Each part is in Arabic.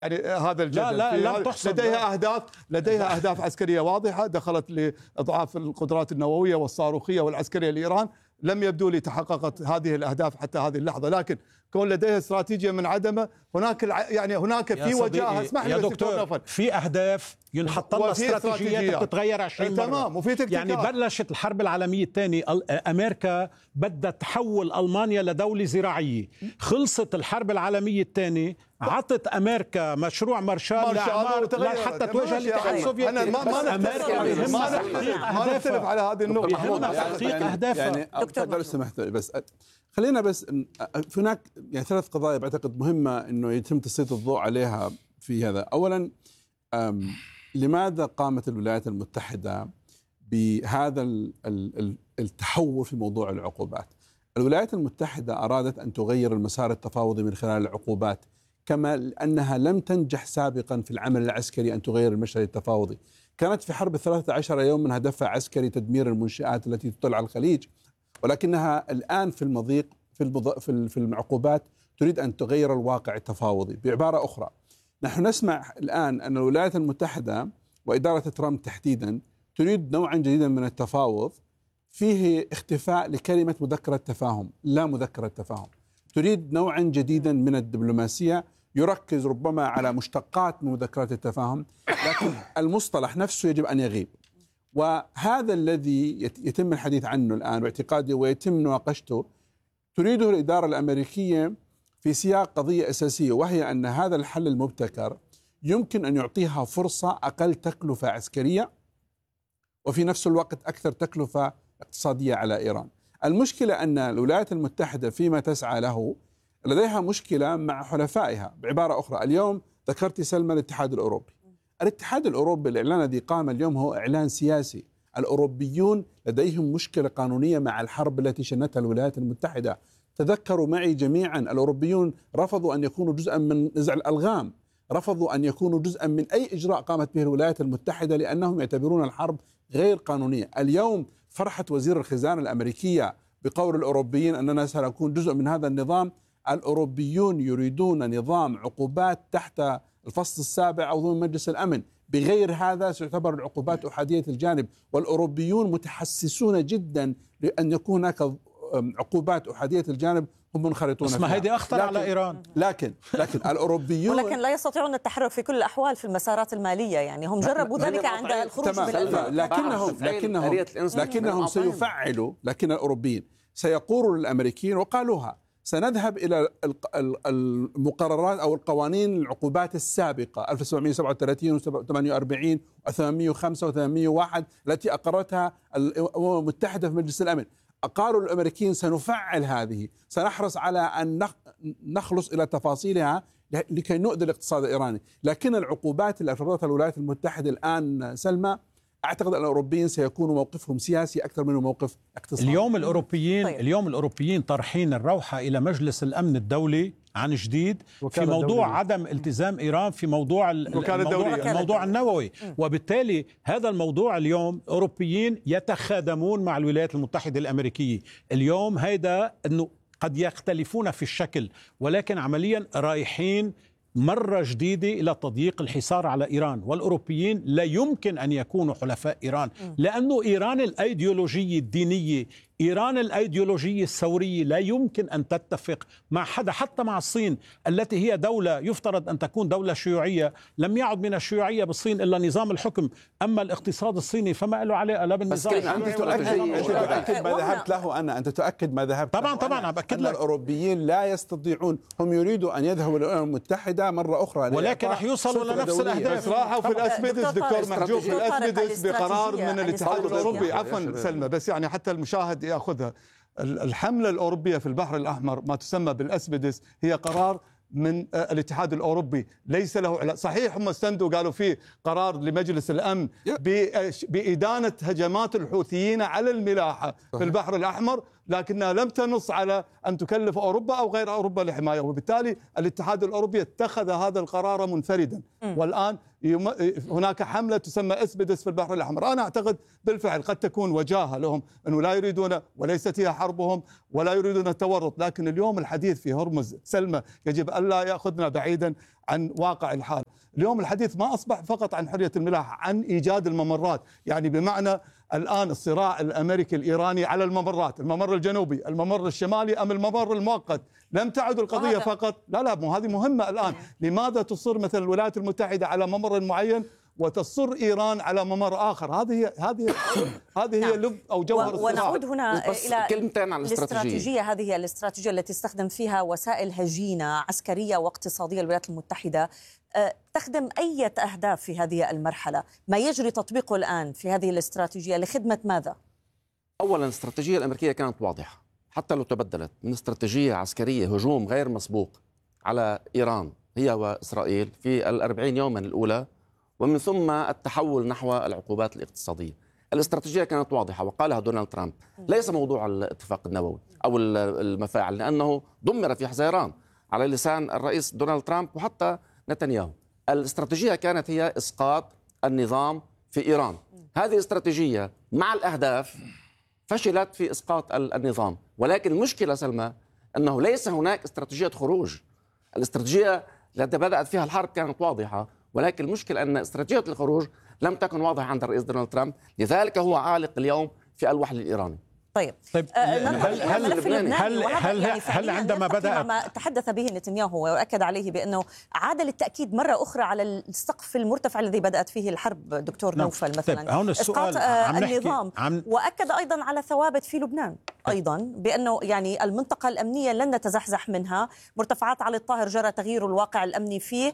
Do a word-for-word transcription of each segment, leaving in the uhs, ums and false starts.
يعني هذا الجدل لا لا لم تحصل لديها أهداف لديها أهداف عسكرية واضحة دخلت لإضعاف القدرات النووية والصاروخية والعسكرية لإيران. لم يبدو لي تحققت هذه الأهداف حتى هذه اللحظة، لكن كون لديها استراتيجية من عدمه هناك يعني هناك في وجهها. اسمح لي يا دكتور، في أهداف ينحط لها استراتيجيات بتتغير عشرين مرة. تمام، وفي تكتيكات. يعني بلشت الحرب العالمية الثانية أمريكا بدها تحول ألمانيا لدولة زراعية، خلصت الحرب العالمية الثانية عطت أمريكا مشروع مارشال لأعمار حتى تواجه الاتحاد السوفيتي. أنا ما ما ما نختلف على هذه النقطة. تحقيق أهدافها. يعني دكتور سمحت لي بس خلينا بس هناك يعني ثلاث قضايا بعتقد مهمة إنه يتم تسليط الضوء عليها في هذا. أولا، لماذا قامت الولايات المتحدة بهذا التحول في موضوع العقوبات؟ الولايات المتحدة أرادت أن تغير المسار التفاوضي من خلال العقوبات، كما أنها لم تنجح سابقا في العمل العسكري أن تغير المشهد التفاوضي. كانت في حرب الثلاثة عشر يوم من هدفها عسكري تدمير المنشآت التي تطل على الخليج، ولكنها الآن في المضيق في في العقوبات تريد أن تغير الواقع التفاوضي. بعبارة أخرى، نحن نسمع الآن أن الولايات المتحدة وإدارة ترامب تحديدا تريد نوعا جديدا من التفاوض فيه اختفاء لكلمة مذكرة تفاهم، لا مذكرة تفاهم. تريد نوعا جديدا من الدبلوماسية يركز ربما على مشتقات من مذكرات التفاهم، لكن المصطلح نفسه يجب أن يغيب. وهذا الذي يتم الحديث عنه الآن واعتقادي ويتم مناقشته تريده الإدارة الأمريكية في سياق قضية أساسية، وهي أن هذا الحل المبتكر يمكن أن يعطيها فرصة أقل تكلفة عسكرية وفي نفس الوقت أكثر تكلفة اقتصادية على إيران. المشكلة أن الولايات المتحدة فيما تسعى له لديها مشكلة مع حلفائها. بعبارة أخرى، اليوم ذكرت سلمى الاتحاد الأوروبي. الاتحاد الأوروبي الإعلان الذي قام اليوم هو إعلان سياسي. الأوروبيون لديهم مشكلة قانونية مع الحرب التي شنتها الولايات المتحدة. تذكروا معي جميعا، الأوروبيون رفضوا أن يكونوا جزءا من نزع الألغام، رفضوا أن يكونوا جزءا من أي إجراء قامت به الولايات المتحدة لأنهم يعتبرون الحرب غير قانونية. اليوم فرحة وزير الخزانة الأمريكية بقول الأوروبيين أننا سنكون جزء من هذا النظام. الأوروبيون يريدون نظام عقوبات تحت الفصل السابع أو ضمن مجلس الأمن، بغير هذا سيعتبر العقوبات أحادية الجانب، والأوروبيون متحسسون جدا لأن يكون هناك عقوبات أحادية الجانب، هم منخرطون فيها. اسمها هذه أخطر على إيران. لكن لكن الأوروبيون ولكن لا يستطيعون التحرك في كل الأحوال في المسارات المالية، يعني هم جربوا ذلك عند الخروج من الأزمة. لكنهم لكنهم لكنهم سيفعلوا لكن الأوروبيين سيقولوا للأمريكيين وقالوها سنذهب إلى المقررات أو القوانين العقوبات السابقة ألف وسبعمئة وسبعة وثلاثين وثمانية وأربعين وثمانمئة وخمسة وثمانمئة وواحد التي أقرتها الأمم المتحدة في مجلس الأمن. قالوا الأمريكيين سنفعل هذه، سنحرص على أن نخلص إلى تفاصيلها لكي نؤذي الاقتصاد الإيراني. لكن العقوبات اللي أفرضتها الولايات المتحدة الآن سلمى، أعتقد أن الأوروبيين سيكون موقفهم سياسي أكثر منه موقف اقتصادي. اليوم الأوروبيين طيب. اليوم الأوروبيين طرحين الروحة إلى مجلس الأمن الدولي عن جديد في موضوع دولية. عدم التزام إيران في موضوع الموضوع, الموضوع النووي، وبالتالي هذا الموضوع اليوم أوروبيين يتخادمون مع الولايات المتحدة الأمريكية. اليوم هيدا أنه قد يختلفون في الشكل، ولكن عمليا رايحين مرة جديدة إلى تضييق الحصار على إيران، والأوروبيين لا يمكن أن يكونوا حلفاء إيران، لأنه إيران الأيديولوجية الدينية، إيران الأيديولوجية الثورية لا يمكن أن تتفق مع حدا، حتى مع الصين التي هي دولة يفترض أن تكون دولة شيوعية. لم يعد من الشيوعية بالصين إلا نظام الحكم، أما الاقتصاد الصيني فما له علاقة لا بالنظام الشيوعي. أنت تؤكد ما ذهبت له أنا أنت تؤكد ما ذهبت طبعا طبعا أنا بأكد أن الأوروبيين لا يستطيعون، هم يريدوا أن يذهبوا إلى الأمم المتحدة مرة أخرى، ولكن رح يوصلوا لنفس الأهداف. راحوا في الأسبدس دكتور محجوب في الأسبدس بقرار من الاتحاد الأوروبي. عفوا سلمى، بس يعني حتى المشاهد يأخذها. الحملة الأوروبية في البحر الأحمر ما تسمى بالأسبدس هي قرار من الاتحاد الأوروبي، ليس له علاقة. صحيح هم استندوا قالوا فيه قرار لمجلس الأمن بإدانة هجمات الحوثيين على الملاحة في البحر الأحمر، لكنها لم تنص على أن تكلف أوروبا أو غير أوروبا لحماية، وبالتالي الاتحاد الأوروبي اتخذ هذا القرار منفردا. م. والآن هناك حملة تسمى اسبدس في البحر الأحمر. أنا أعتقد بالفعل قد تكون وجاهة لهم أنه لا يريدون، وليست هي حربهم، ولا يريدون التورط، لكن اليوم الحديث في هرمز سلمى يجب ألا يأخذنا بعيدا عن واقع الحال. اليوم الحديث ما أصبح فقط عن حرية الملاحة، عن إيجاد الممرات، يعني بمعنى الآن الصراع الأمريكي الإيراني على الممرات، الممر الجنوبي، الممر الشمالي أم الممر المؤقت. لم تعد القضية فقط، لا لا مو هذه مهمة الآن. لماذا تصر مثل الولايات المتحدة على ممر معين وتصر إيران على ممر آخر؟ هذه هي هذه هذه هي لب أو جوهر الصراع. ونعود هنا إلى كلمتين عن الاستراتيجية. هذه هي الاستراتيجية التي تستخدم فيها وسائل هجينة عسكرية واقتصادية الولايات المتحدة. تخدم أي أهداف في هذه المرحلة؟ ما يجري تطبيقه الآن في هذه الاستراتيجية لخدمة ماذا؟ أولا الاستراتيجية الأمريكية كانت واضحة، حتى لو تبدلت من استراتيجية عسكرية هجوم غير مسبوق على إيران هي وإسرائيل في الأربعين يوما الأولى، ومن ثم التحول نحو العقوبات الاقتصادية. الاستراتيجية كانت واضحة، وقالها دونالد ترامب. ليس موضوع الاتفاق النووي أو المفاعل، لأنه دمر في حزيران على لسان الرئيس دونالد ترامب وحتى نتنياهو. الاستراتيجية كانت هي إسقاط النظام في إيران. هذه الاستراتيجية مع الأهداف فشلت في إسقاط النظام، ولكن المشكلة سلمى أنه ليس هناك استراتيجية خروج. الاستراتيجية التي بدأت فيها الحرب كانت واضحة، ولكن المشكلة أن استراتيجية الخروج لم تكن واضحة عند الرئيس دونالد ترامب، لذلك هو عالق اليوم في الوحل الإيراني. طيب, طيب آه هل هل هل, هل, يعني هل عندما بدأ ما تحدث به نتنياهو وأكد عليه بأنه عاد للتأكيد مرة أخرى على السقف المرتفع الذي بدأت فيه الحرب دكتور نعم. نوفل مثلا طيب إسقاط آه النظام عم... وأكد أيضا على ثوابت في لبنان أيضا، بأنه يعني المنطقة الأمنية لن نتزحزح منها. مرتفعات علي الطاهر جرى تغيير الواقع الأمني فيه،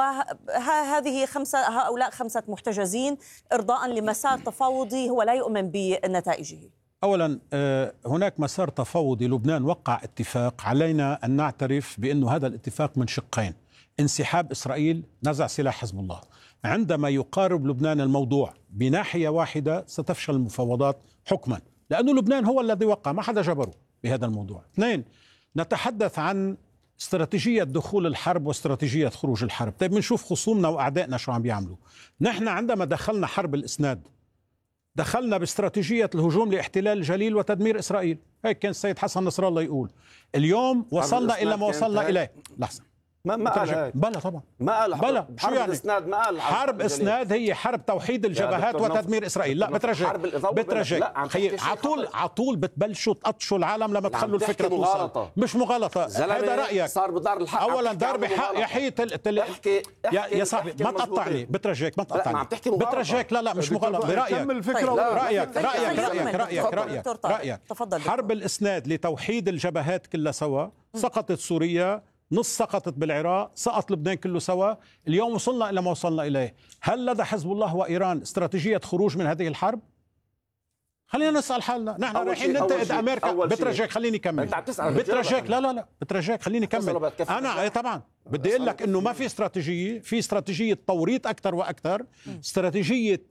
وهذه خمسة هؤلاء خمسة محتجزين إرضاء لمسار تفاوضي هو لا يؤمن بنتائجه. أولا هناك مسار تفاوضي، لبنان وقع اتفاق، علينا أن نعترف بأن هذا الاتفاق من شقين: انسحاب إسرائيل، نزع سلاح حزب الله. عندما يقارب لبنان الموضوع بناحية واحدة ستفشل المفاوضات حكما، لأن لبنان هو الذي وقع، ما حدا جبره بهذا الموضوع. اثنين، نتحدث عن استراتيجية دخول الحرب واستراتيجية خروج الحرب. طيب بنشوف خصومنا وأعدائنا شو عم بيعملوا. نحن عندما دخلنا حرب الإسناد دخلنا باستراتيجية الهجوم لاحتلال الجليل وتدمير إسرائيل، هيك كان السيد حسن نصر الله يقول. اليوم وصلنا إلى ما وصلنا إليه. لحظة، ما ما قال هيك. بلا طبعا ما قال بلا. شو يعني؟ الاسناد ما قال حرب اسناد هي حرب توحيد الجبهات وتدمير اسرائيل. لا بترجاك بترجاك على طول على طول بتبلشوا تقطشوا العالم لما تخلوا الفكره توصل. مش مغالطه، هذا رايك. صار بدار الحق. اولا دار بحق يا حي تل... احكي يا, يا صاحبي ما تقطعني، بترجاك ما تقطعني، بترجاك. لا لا مش مغالطه، برايك رايك رايك رايك رايك رايك رايك حرب الاسناد لتوحيد الجبهات كلها سوا. سقطت سوريا، نص سقطت بالعراق، سقط لبنان كله سوا. اليوم وصلنا إلى ما وصلنا إليه. هل لدى حزب الله وإيران استراتيجية خروج من هذه الحرب؟ خلينا نسأل حالنا. نحن رايحين ننتقد أمريكا. بترجاك خليني كمل. بترجاك لا لا لا بترجاك خليني كمل. أنا طبعا بدي أقول لك إنه ما في استراتيجية، في استراتيجية توريط أكثر وأكثر، استراتيجية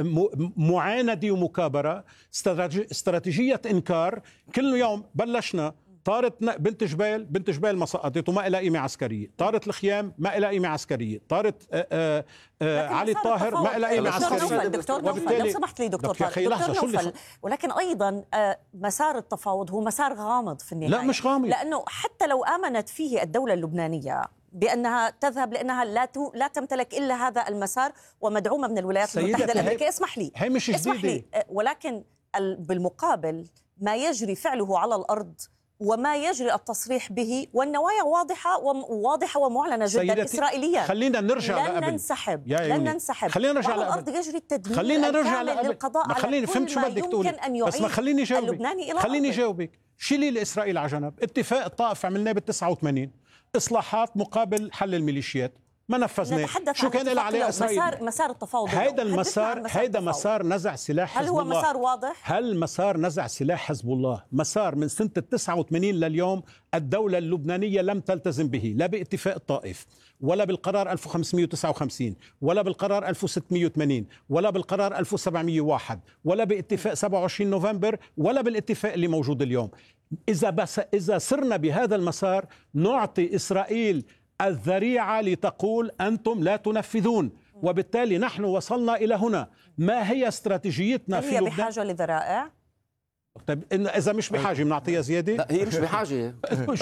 معاندة ومكابرة، استراتيجية إنكار. كل يوم بلشنا طارت بنت جبال، بنت جبال ما سقطت وما إلى قيمة عسكرية. طارت الخيام ما إلى قيمة عسكرية. طارت آآ آآ علي الطاهر ما إلى قيمة عسكرية. دكتور نوفل لو سمحت لي دكتور طارق دكتور نوفل، ولكن أيضا مسار التفاوض هو مسار غامض في النهاية. لا مش غامض، لأنه حتى لو آمنت فيه الدولة اللبنانية بأنها تذهب لأنها لا لا تمتلك إلا هذا المسار ومدعومة من الولايات المتحدة الأمريكية، اسمح لي هي مش اسمح لي ولكن بالمقابل ما يجري فعله على الأرض وما يجري التصريح به والنوايا واضحة وواضحة ومعلنة جدا إسرائيليا. خلينا نرجع لن ننسحب لن ننسحب خلينا نرجع على الأرض يجري التدمير خلينا نرجع للقضاء على كل ما يمكن أن يعيد بس ما خليني جاوبك. اللبناني إلى خليني جاوبك. شيلي لإسرائيل على جنب. اتفاق الطائف عملناه بال تسعة وثمانين، إصلاحات مقابل حل الميليشيات. ما نفذناه. شو كان لها عليه إسرائيل؟ مسار مسار التفاوض هيدا المسار هيدا مسار نزع سلاح حزب الله. هل هو مسار واضح؟ هل مسار نزع سلاح حزب الله مسار من سنة تسعة وثمانين لليوم الدولة اللبنانية لم تلتزم به، لا باتفاق الطائف ولا بالقرار ألف وخمسمئة وتسعة وخمسين ولا بالقرار ألف وستمئة وثمانين ولا بالقرار ألف وسبعمئة وواحد ولا باتفاق سبعة وعشرين نوفمبر ولا بالاتفاق اللي موجود اليوم. إذا بس إذا سرنا بهذا المسار نعطي إسرائيل الذريعة لتقول أنتم لا تنفذون، وبالتالي نحن وصلنا إلى هنا. ما هي استراتيجيتنا في لبنان؟ هي بحاجة لذرائع؟ طيب إذا مش بحاجة بنعطيها زيادة؟ لا هي مش بحاجة. بس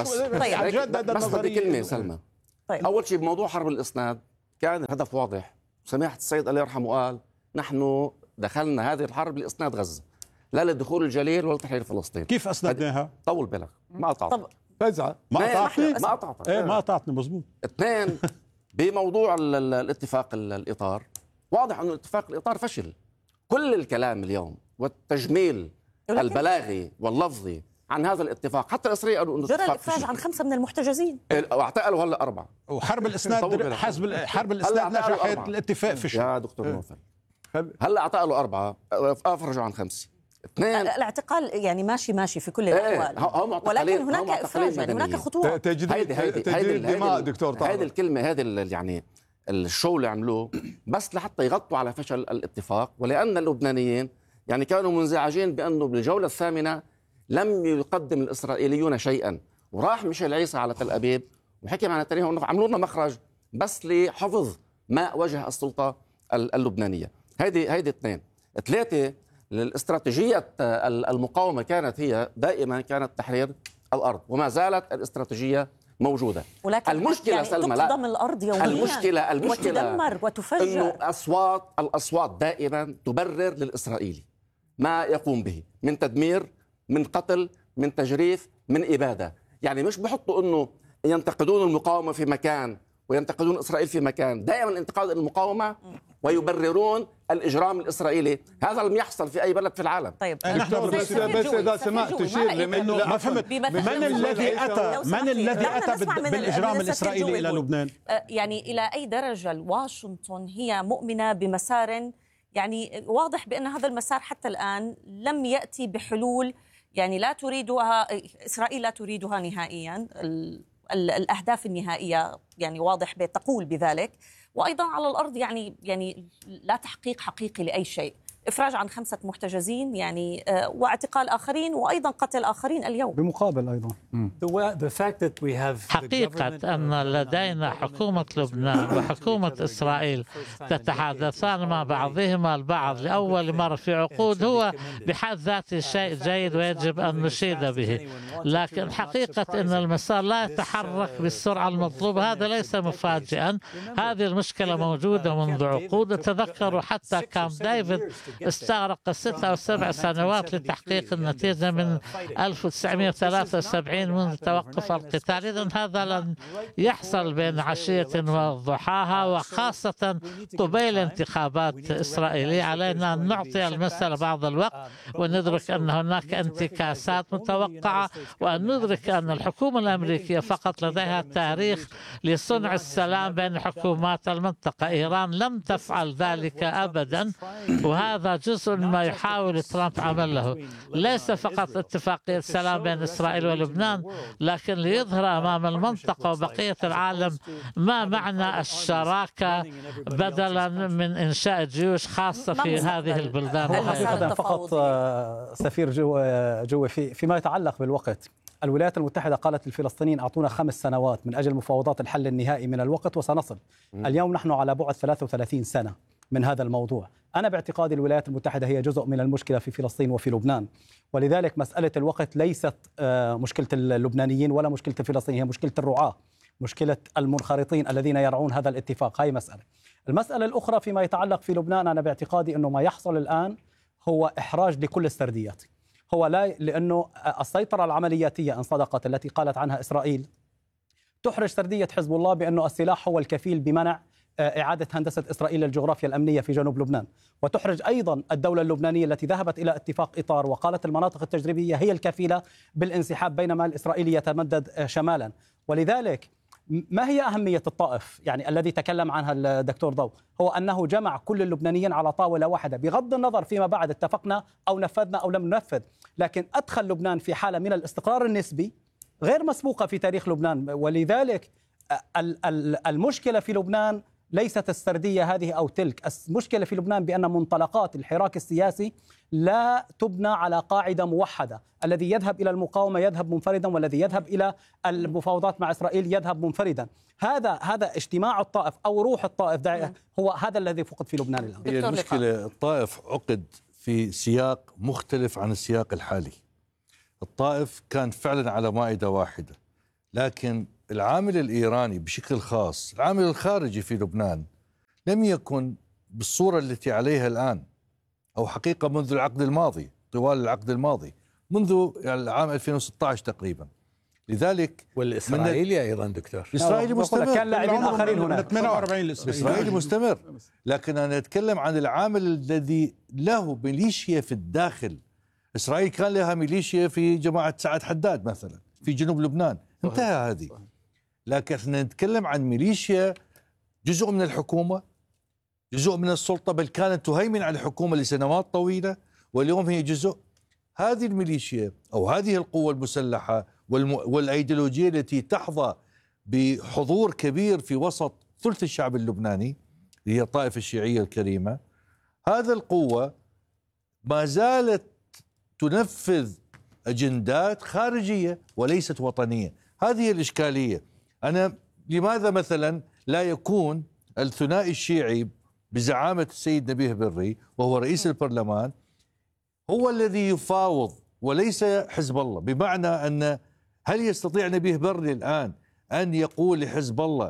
طيب بس بدي كلمة سلمى. طيب. أول شيء بموضوع حرب الإسناد كان الهدف واضح. سماحة السيد الله يرحمه قال نحن دخلنا هذه الحرب لإسناد غزة، لا لدخول الجليل ولا تحرير فلسطين. كيف أسندناها؟ طول بالك ما قطعت. فزعة ما قطعتني ما قطعت ايه ما قطعتني مزبوط. اثنين بموضوع الاتفاق الإطار واضح أنه اتفاق الإطار فشل. كل الكلام اليوم والتجميل البلاغي واللفظي عن هذا الاتفاق، حتى الإسرائيليين قالوا انه جرى الإفراج عن خمسة من المحتجزين واعتقلوا هلا أربعة. وحرب الإسناد حسب حرب الإسناد نجحت، الاتفاق فشل. يا دكتور نوفل هلا اعتقلوا أربعة أفرجوا عن خمسة. اثنين الاعتقال يعني ماشي ماشي في كل الأحوال ايه ولكن هناك إفراج يعني هناك خطوة تجديد الدماء دكتور طارق. هذه الكلمة هذه يعني الشو اللي عملوه بس لحتى يغطوا على فشل الاتفاق، ولأن اللبنانيين يعني كانوا منزعجين بأنه بالجولة الثامنة لم يقدم الإسرائيليون شيئا، وراح ميشيل عيسى على تل أبيب وحكي مع نتنياهو انه عملوا لنا مخرج بس لحفظ ماء وجه السلطة اللبنانية. هذه هذه اثنين. ثلاثة، الاستراتيجية المقاومة كانت هي دائما كانت تحرير الأرض، وما زالت الاستراتيجية موجودة. ولكن المشكلة يعني سلمى تقدم الأرض يوميا المشكلة المشكلة وتدمر وتفجر. إنه أصوات الأصوات دائما تبرر للإسرائيلي ما يقوم به من تدمير، من قتل، من تجريف، من إبادة. يعني مش بحطوا إنه ينتقدون المقاومة في مكان وينتقدون إسرائيل في مكان، دائما انتقاد المقاومة ويبررون الإجرام الإسرائيلي. هذا لم يحصل في أي بلد في العالم. طيب بس بس إذا سمعت تشير لأنه ما فهمت من الذي أتى من الذي أتى بالإجرام الإسرائيلي إلى لبنان؟ يعني إلى أي درجة واشنطن هي مؤمنة بمسار يعني واضح بأن هذا المسار حتى الآن لم يأتي بحلول، يعني لا تريدها إسرائيل، لا تريدها نهائيا. الأهداف النهائية يعني واضح تقول بذلك، وأيضا على الأرض يعني يعني لا تحقيق حقيقي لأي شيء. إفراج عن خمسة محتجزين يعني واعتقال آخرين وأيضا قتل آخرين اليوم بمقابل أيضا. حقيقة أن لدينا حكومة لبنان وحكومة إسرائيل تتحدثان مع بعضهما البعض لأول مرة في عقود هو بحد ذاته شيء جيد ويجب أن نشيد به، لكن حقيقة أن المسار لا يتحرك بالسرعة المطلوبة هذا ليس مفاجئا. هذه المشكلة موجودة منذ عقود. تذكروا حتى كامب ديفيد استغرق ستة أو سبع سنوات لتحقيق النتيجة من ألف وتسعمئة وثلاثة وسبعين منذ توقف القتال. إذن هذا لن يحصل بين عشية وضحاها، وخاصة قبيل انتخابات إسرائيلية. علينا أن نعطي المسألة بعض الوقت وندرك أن هناك انتكاسات متوقعة، وأن ندرك أن الحكومة الأمريكية فقط لديها تاريخ لصنع السلام بين حكومات المنطقة. إيران لم تفعل ذلك أبدا، وهذا جزء ما يحاول ترامب عمله، ليس فقط اتفاقية سلام بين إسرائيل ولبنان، لكن ليظهر أمام المنطقة وبقية العالم ما معنى الشراكة بدلا من إنشاء جيوش خاصة في هذه البلدان. حقيقة فقط سفير جو جو في فيما يتعلق بالوقت، الولايات المتحدة قالت للفلسطينيين أعطونا خمس سنوات من أجل مفاوضات الحل النهائي من الوقت وسنصل. اليوم نحن على بعد ثلاثة وثلاثين سنة من هذا الموضوع. أنا باعتقادي الولايات المتحدة هي جزء من المشكلة في فلسطين وفي لبنان، ولذلك مسألة الوقت ليست مشكلة اللبنانيين ولا مشكلة الفلسطينيين، هي مشكلة الرعاة، مشكلة المنخرطين الذين يرعون هذا الاتفاق. هاي مسألة. المسألة الأخرى فيما يتعلق في لبنان، أنا باعتقادي أنه ما يحصل الآن هو إحراج لكل السرديات. هو لا لأنه السيطرة العملياتية إن صدقت التي قالت عنها إسرائيل تحرج سردية حزب الله بأنه السلاح هو الكفيل بمنع إعادة هندسة إسرائيل للجغرافيا الأمنية في جنوب لبنان، وتحرج أيضا الدولة اللبنانية التي ذهبت إلى اتفاق إطار وقالت المناطق التجريبية هي الكفيلة بالانسحاب بينما الإسرائيلي يتمدد شمالا. ولذلك ما هي أهمية الطائف يعني الذي تكلم عنها الدكتور ضو؟ هو أنه جمع كل اللبنانيين على طاولة واحدة، بغض النظر فيما بعد اتفقنا أو نفذنا أو لم ننفذ، لكن أدخل لبنان في حالة من الاستقرار النسبي غير مسبوقة في تاريخ لبنان. ولذلك المشكلة في لبنان ليست السردية هذه أو تلك، المشكلة في لبنان بأن منطلقات الحراك السياسي لا تبنى على قاعدة موحدة. الذي يذهب إلى المقاومة يذهب منفردا، والذي يذهب إلى المفاوضات مع إسرائيل يذهب منفردا. هذا هذا اجتماع الطائف أو روح الطائف هو هذا الذي فقد في لبنان الآن. هي المشكلة الطائف عقد في سياق مختلف عن السياق الحالي. الطائف كان فعلا على مائدة واحدة، لكن العامل الإيراني بشكل خاص، العامل الخارجي في لبنان، لم يكن بالصورة التي عليها الآن، أو حقيقة منذ العقد الماضي، طوال العقد الماضي منذ العام ألفين وستة عشر تقريبا. لذلك والإسرائيلي أيضا دكتور الإسرائيلي مستمر، كان لاعبين آخرين هنا ثمانية وأربعين الإسرائيلي مستمر، لكن أنا أتكلم عن العامل الذي له ميليشيا في الداخل. إسرائيل كان لها ميليشيا في جماعة سعد حداد مثلا في جنوب لبنان، انتهى هذه. لكن احنا نتكلم عن ميليشيا جزء من الحكومة، جزء من السلطة، بل كانت تهيمن على الحكومة لسنوات طويلة، واليوم هي جزء. هذه الميليشيا أو هذه القوة المسلحة والأيديولوجية التي تحظى بحضور كبير في وسط ثلث الشعب اللبناني، هي الطائفة الشيعية الكريمة، هذا القوة ما زالت تنفذ أجندات خارجية وليست وطنية. هذه الإشكالية. أنا لماذا مثلا لا يكون الثنائي الشيعي بزعامة السيد نبيه بري وهو رئيس البرلمان هو الذي يفاوض وليس حزب الله؟ بمعنى أن هل يستطيع نبيه بري الآن أن يقول لحزب الله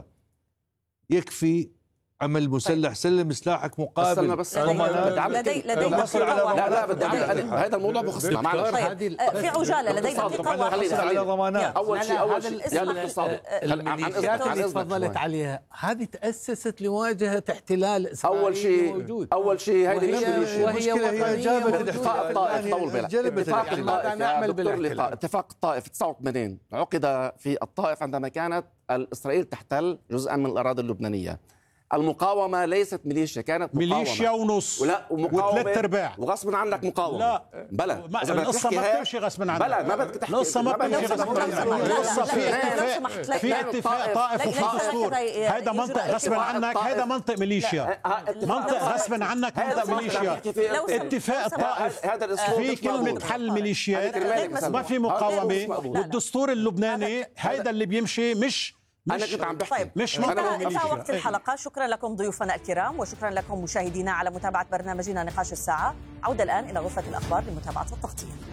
يكفي عمل مسلح، سلم سلاحك مقابل بس لدي لدي لا لا بدي هذا الموضوع بخصنا معنا. طيب في عجاله لدينا دقيقه واحده. اول شيء اول شيء الميليشيات اللي تفضلت عليها هذه تاسست لمواجهه احتلال اسرائيل اول شيء موجود. اول شيء هذه المشكله وهي جابت اتفاق الطائف. طول بالك اتفاق الطائف اتفاق الطائف تسعة وثمانين عقد في الطائف عندما كانت اسرائيل تحتل جزءا من الاراضي اللبنانيه. المقاومة ليست ميليشيا، كانت مقاومة ميليشيا ونص ولا وثلاث ارباع وغصب عنك مقاومة. لا بلا القصة ما بتمشي غصب عنك. بلا ما بدك تحكي القصة ما بتمشي غصب عنك. القصة في اتفاق في اتفاق طائف وفي دستور. هذا منطق غصب عنك، هذا منطق ميليشيا. منطق غصب عنك منطق ميليشيا. اتفاق طائف في كلمة حل ميليشيات، ما في مقاومة، والدستور اللبناني هذا اللي بيمشي. مش أنا كنت عم بحكي. طيب مش انتهى وقت الحلقة. شكرا لكم ضيوفنا الكرام، وشكرا لكم مشاهدينا على متابعة برنامجنا نقاش الساعة. عودة الآن إلى غرفة الأخبار لمتابعة التغطية.